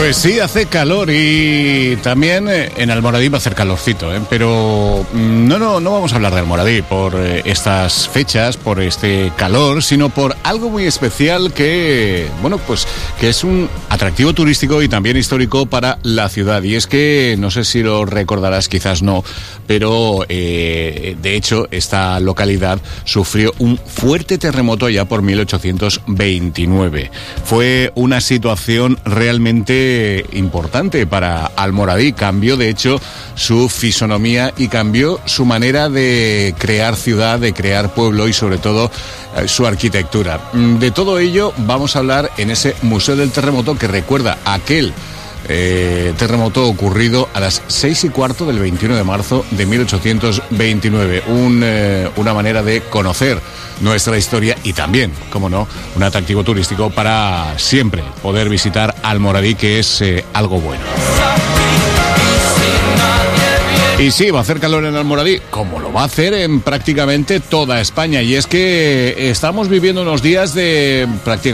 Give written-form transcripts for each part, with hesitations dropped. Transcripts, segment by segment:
Pues sí, hace calor y también en Almoradí va a hacer calorcito, pero no vamos a hablar de Almoradí por estas fechas, por este calor, sino por algo muy especial que es un atractivo turístico y también histórico para la ciudad. Y es que, no sé si lo recordarás, quizás no, pero de hecho esta localidad sufrió un fuerte terremoto ya por 1829. Fue una situación realmente importante para Almoradí. Cambió de hecho su fisonomía y cambió su manera de crear ciudad, de crear pueblo y sobre todo su arquitectura. De todo ello vamos a hablar en ese Museo del Terremoto que recuerda aquel terremoto ocurrido a las 6:15 del 21 de marzo de 1829. Una manera de conocer nuestra historia y también, como no, un atractivo turístico para siempre poder visitar Almoradí, que es algo bueno. Y sí, va a hacer calor en Almoradí, como lo va a hacer en prácticamente toda España. Y es que estamos viviendo unos días de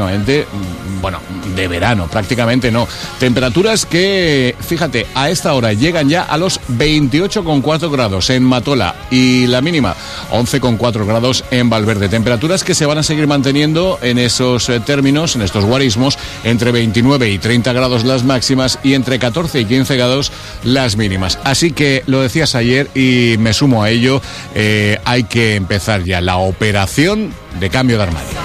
verano, prácticamente no. Temperaturas que, fíjate, a esta hora llegan ya a los 28,4 grados en Matola y la mínima 11,4 grados en Valverde. Temperaturas que se van a seguir manteniendo en esos términos, en estos guarismos, entre 29 y 30 grados las máximas y entre 14 y 15 grados las mínimas. Así que lo decías ayer y me sumo a ello, hay que empezar ya la operación de cambio de armario.